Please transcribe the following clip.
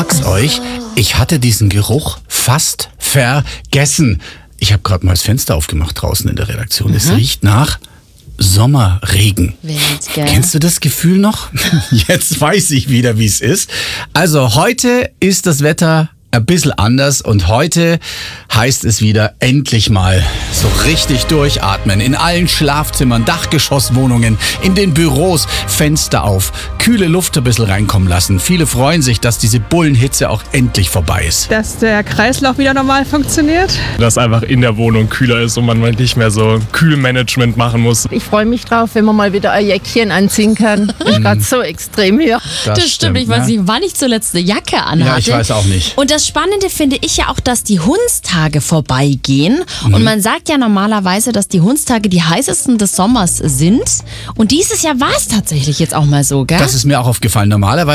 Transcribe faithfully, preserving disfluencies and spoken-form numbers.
sag's euch, ich hatte diesen Geruch fast vergessen. Ich habe gerade mal das Fenster aufgemacht draußen in der Redaktion. Mhm. Es riecht nach Sommerregen. Wild, gell? Kennst du das Gefühl noch? Jetzt weiß ich wieder, wie es ist. Also heute ist das Wetter ein bisschen anders und heute heißt es wieder endlich mal so richtig durchatmen. In allen Schlafzimmern, Dachgeschosswohnungen, in den Büros, Fenster auf, kühle Luft ein bisschen reinkommen lassen. Viele freuen sich, dass diese Bullenhitze auch endlich vorbei ist. Dass der Kreislauf wieder normal funktioniert. Dass einfach in der Wohnung kühler ist und man mal nicht mehr so Kühlmanagement machen muss. Ich freue mich drauf, wenn man mal wieder ein Jäckchen anziehen kann. Ist gerade so extrem hier. Das, das stimmt, ich weiß nicht, wann ich zuletzt eine Jacke anhatte. Ja, ich weiß auch nicht. Und das Spannende finde ich ja auch, dass die Hundstage vorbeigehen. Mhm. Und man sagt ja normalerweise, dass die Hundstage die heißesten des Sommers sind. Und dieses Jahr war es tatsächlich jetzt auch mal so, gell? Das ist mir auch aufgefallen. Normalerweise